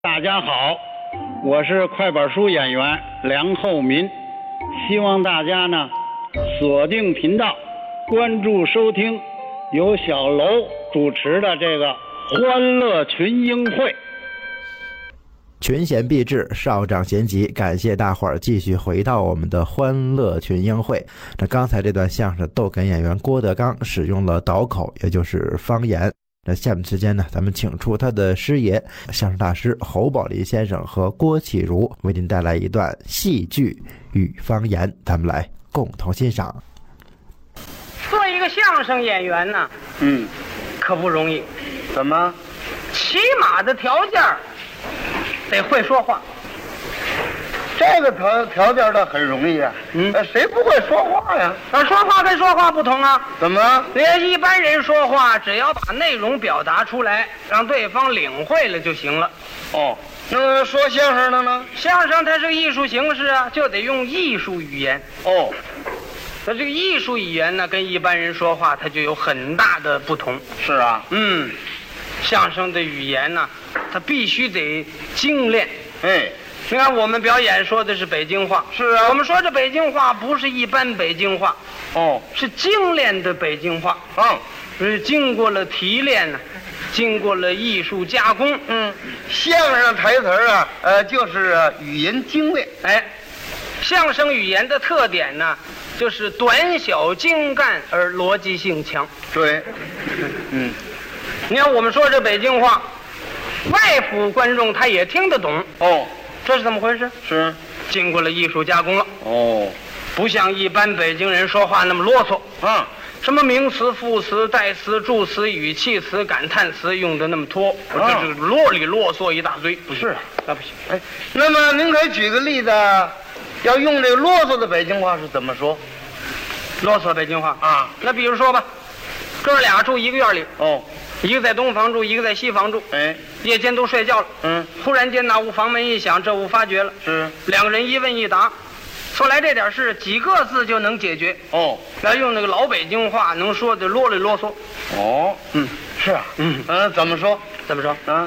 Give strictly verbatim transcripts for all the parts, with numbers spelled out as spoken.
大家好，我是快板书演员梁厚民，希望大家呢锁定频道，关注收听由小楼主持的这个欢乐群英会。 群贤毕至，少长咸集，感谢大伙儿继续回到我们的欢乐群英会。那刚才这段相声，逗哏演员郭德纲使用了倒口，也就是方言。那下面时间呢，咱们请出他的师爷，相声大师侯宝林先生和郭启儒，为您带来一段戏剧与方言，咱们来共同欣赏。 做一个相声演员呢， 嗯， 可不容易。 怎么？ 起码的条件得会说话。 这个条条件倒很容易啊， 嗯， 呃，谁不会说话呀？ 那说话跟说话不同啊。 怎么？ 连一般人说话，只要把内容表达出来，让对方领会了就行了。 哦，那说相声的呢？ 相声它是个艺术形式啊，就得用艺术语言。 哦， 那这个艺术语言呢，跟一般人说话，它就有很大的不同。 是啊， 嗯，相声的语言呢，它必须得精炼。 哎， 你看我们表演说的是北京话， 是啊， 我们说这北京话不是一般北京话， 哦， 是精炼的北京话， 嗯， 是经过了提炼呢，经过了艺术加工。 嗯，相声台词啊，呃，就是语言精炼。 哎，相声语言的特点呢，就是短小精干而逻辑性强。 对，嗯， 你看我们说这北京话，外府观众他也听得懂。 哦， 这是怎么回事？ 是， 经过了艺术加工了。 哦， 不像一般北京人说话那么啰嗦。 嗯， 什么名词、副词、代词、助词、语气词、感叹词用的那么多， 嗯这是啰里啰嗦一大堆。不是， 那不行。 哎，那么您可以举个例子，要用这个啰嗦的北京话是怎么说？ 啰嗦北京话啊， 那比如说吧，哥俩住一个院里， 哦， 一个在东房住，一个在西房住。 哎， 夜间都睡觉了， 嗯， 忽然间那屋房门一响，这屋发觉了， 是， 两个人一问一答，说来这点事几个字就能解决。 哦， 要用那个老北京话，能说的啰里啰嗦。 哦， 嗯， 是啊， 嗯嗯，怎么说？ 怎么说？ 啊，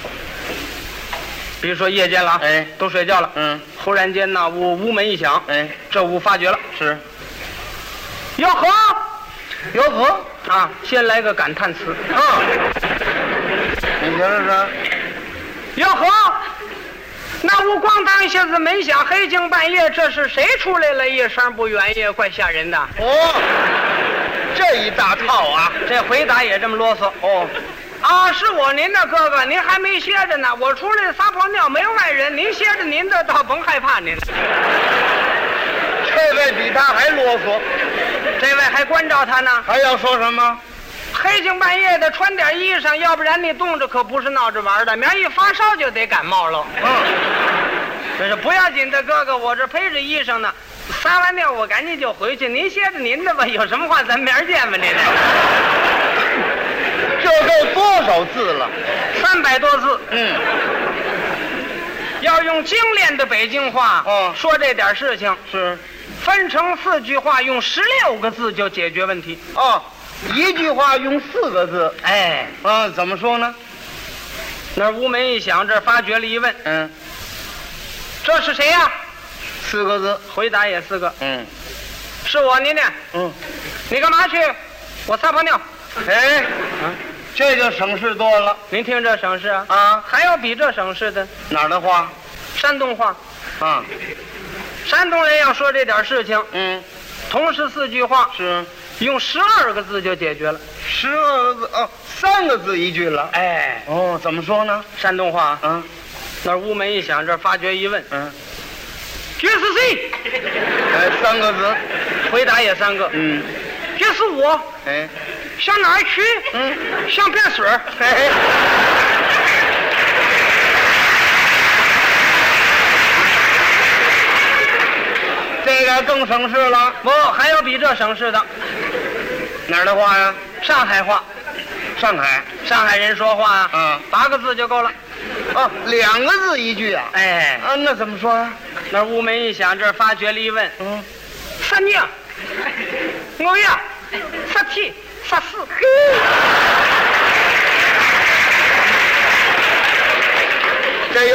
比如说夜间了， 哎， 都睡觉了， 嗯， 忽然间那屋屋门一响， 哎， 这屋发觉了， 是， 吆喝， 吆喝啊，先来个感叹词， 啊，你听着说， 吆喝，那屋咣当一下子门响，黑更半夜，这是谁出来了？一声不远也怪吓人的。 哦，这一大套啊， 这回答也这么啰嗦。 哦， 啊，是我您的哥哥，您还没歇着呢。我出来撒泡尿，没有外人，您歇着您的，倒甭害怕您。 这位比他还啰嗦， 这位还关照他呢。 还要说什么？ 黑更半夜的，穿点衣裳，要不然你冻着可不是闹着玩的，明儿一发烧就得感冒了。 嗯， 这是不要紧的，哥哥，我这披着衣裳呢，撒完尿我赶紧就回去，您歇着您的吧，有什么话咱明儿见吧，您。 这够多少字了？ 三百多字。 嗯， 要用精炼的北京话， 嗯说这点事情， 是， 分成四句话，用十六个字就解决问题。 哦，一句话用四个字， 哎， 啊，怎么说呢？ 那屋门一响，这发觉了一问， 嗯， 这是谁呀？ 四个字， 回答也四个， 嗯是我，您呢？ 嗯， 你干嘛去？我撒泡尿。 哎，这就省事多了您听这省事啊？ 啊。 还有比这省事的？ 哪儿的话？ 山东话。 啊， 山东人要说这点事情， 嗯， 同时四句话， 是用十二个字就解决了。 十二个字哦，三个字一句了。 哎， 哦，怎么说呢？ 山东话， 啊， 那屋门一响，这发觉一问， 嗯， 这是谁？ 哎，三个字， 回答也三个， 嗯， 这是我。 哎， 上哪儿去？ 嗯， 上便水儿。 哎，这个更省事了。 不，还有比这省事的， 哪儿的话呀？ 上海话。 上海。 上海人说话啊， 嗯八个字就够了。 哦，两个字一句啊。 哎， 啊，那怎么说啊？ 那屋门一响，这儿发觉了一问， 嗯， 啥娘？我呀，啥体？啥事？ 嘿